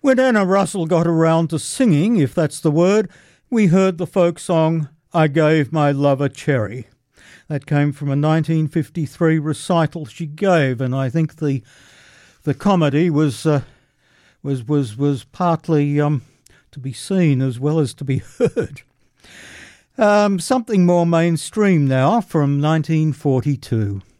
When Anna Russell got around to singing, if that's the word, we heard the folk song, I Gave My Love a Cherry. That came from a 1953 recital she gave, and I think the comedy was partly to be seen as well as to be heard. Something more mainstream now from 1942.